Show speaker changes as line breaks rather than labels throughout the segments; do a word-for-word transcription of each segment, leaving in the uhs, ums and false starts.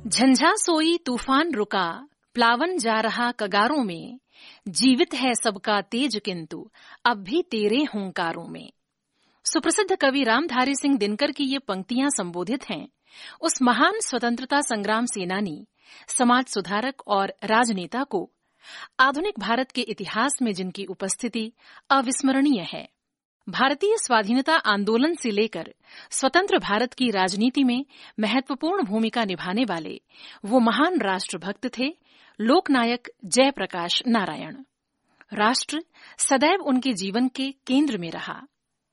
झंझा सोई तूफान रुका, प्लावन जा रहा कगारों में, जीवित है सबका तेज किंतु अब भी तेरे हुंकारों में। सुप्रसिद्ध कवि रामधारी सिंह दिनकर की ये पंक्तियां संबोधित हैं उस महान स्वतंत्रता संग्राम सेनानी, समाज सुधारक और राजनेता को, आधुनिक भारत के इतिहास में जिनकी उपस्थिति अविस्मरणीय है। भारतीय स्वाधीनता आंदोलन से लेकर स्वतंत्र भारत की राजनीति में महत्वपूर्ण भूमिका निभाने वाले वो महान राष्ट्रभक्त थे लोकनायक जयप्रकाश नारायण। राष्ट्र सदैव उनके जीवन के केंद्र में रहा।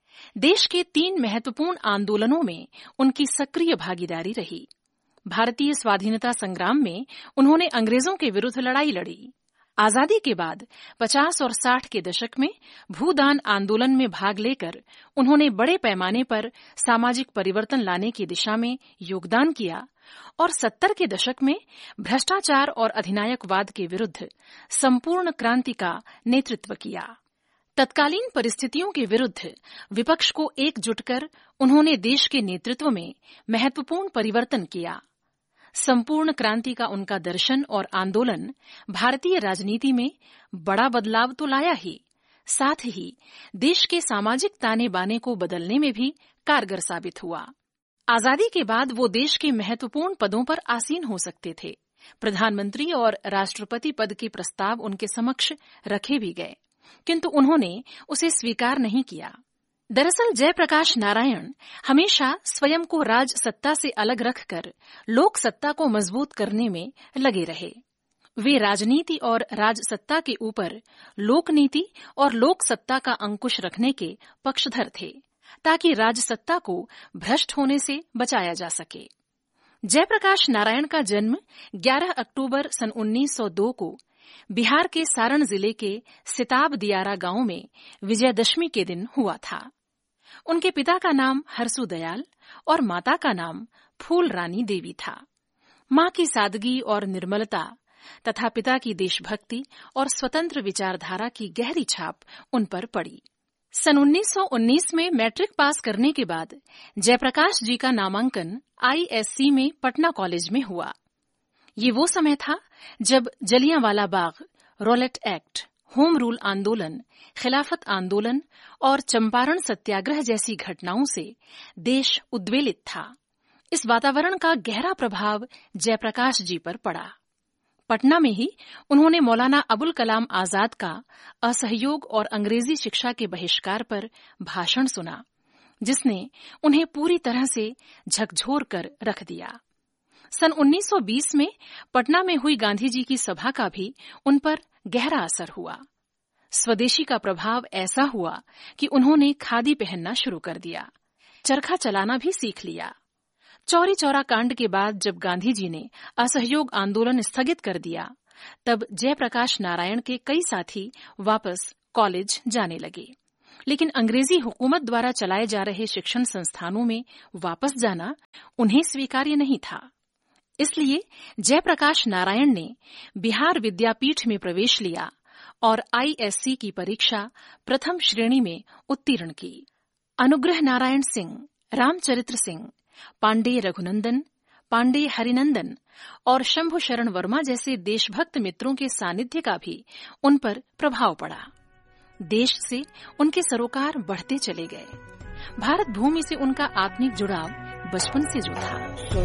देश के तीन महत्वपूर्ण आंदोलनों में उनकी सक्रिय भागीदारी रही। भारतीय स्वाधीनता संग्राम में उन्होंने अंग्रेजों के विरुद्ध लड़ाई लड़ी। आजादी के बाद पचास और साठ के दशक में भूदान आंदोलन में भाग लेकर उन्होंने बड़े पैमाने पर सामाजिक परिवर्तन लाने की दिशा में योगदान किया और सत्तर के दशक में भ्रष्टाचार और अधिनायकवाद के विरुद्ध संपूर्ण क्रांति का नेतृत्व किया। तत्कालीन परिस्थितियों के विरुद्ध विपक्ष को एकजुट कर उन्होंने देश के नेतृत्व में महत्वपूर्ण परिवर्तन किया। संपूर्ण क्रांति का उनका दर्शन और आंदोलन भारतीय राजनीति में बड़ा बदलाव तो लाया ही, साथ ही देश के सामाजिक ताने बाने को बदलने में भी कारगर साबित हुआ। आजादी के बाद वो देश के महत्वपूर्ण पदों पर आसीन हो सकते थे। प्रधानमंत्री और राष्ट्रपति पद के प्रस्ताव उनके समक्ष रखे भी गए, किंतु उन्होंने उसे स्वीकार नहीं किया। दरअसल जयप्रकाश नारायण हमेशा स्वयं को राज सत्ता से अलग रखकर लोक सत्ता को मजबूत करने में लगे रहे। वे राजनीति और राजसत्ता के ऊपर लोकनीति और लोक सत्ता का अंकुश रखने के पक्षधर थे, ताकि राजसत्ता को भ्रष्ट होने से बचाया जा सके। जयप्रकाश नारायण का जन्म ग्यारह अक्टूबर सन उन्नीस सौ दो को बिहार के सारण जिले के सिताब दियारा गांव में विजयदशमी के दिन हुआ था। उनके पिता का नाम हरसु दयाल और माता का नाम फूल रानी देवी था। मां की सादगी और निर्मलता तथा पिता की देशभक्ति और स्वतंत्र विचारधारा की गहरी छाप उन पर पड़ी। सन उन्नीस सौ उन्नीस में मैट्रिक पास करने के बाद जयप्रकाश जी का नामांकन आई एस सी में पटना कॉलेज में हुआ। ये वो समय था जब Jallianwala Bagh, Rowlatt act, home rule आंदोलन, खिलाफत आंदोलन और चंपारण सत्याग्रह जैसी घटनाओं से देश उद्वेलित था। इस वातावरण का गहरा प्रभाव जयप्रकाश जी पर पड़ा। पटना में ही उन्होंने मौलाना अबुल कलाम आजाद का असहयोग और अंग्रेजी शिक्षा के बहिष्कार पर भाषण सुना, जिसने उन्हें पूरी तरह से झकझोर कर रख दिया। सन उन्नीस सौ बीस में पटना में हुई गांधी जी की सभा का भी उन पर गहरा असर हुआ। स्वदेशी का प्रभाव ऐसा हुआ कि उन्होंने खादी पहनना शुरू कर दिया, चरखा चलाना भी सीख लिया। चौरी चौरा कांड के बाद जब गांधी जी ने असहयोग आंदोलन स्थगित कर दिया, तब जयप्रकाश नारायण के कई साथी वापस कॉलेज जाने लगे, लेकिन अंग्रेजी हुकूमत द्वारा चलाए जा रहे शिक्षण संस्थानों में वापस जाना उन्हें स्वीकार्य नहीं था। इसलिए जयप्रकाश नारायण ने बिहार विद्यापीठ में प्रवेश लिया और आई एस सी की परीक्षा प्रथम श्रेणी में उत्तीर्ण की। अनुग्रह नारायण सिंह, रामचरित्र सिंह, पांडे रघुनंदन, पांडे हरिनंदन और शंभु शरण वर्मा जैसे देशभक्त मित्रों के सानिध्य का भी उन पर प्रभाव पड़ा। देश से उनके सरोकार बढ़ते चले गए। भारत भूमि से उनका आत्मिक जुड़ाव बचपन से जो था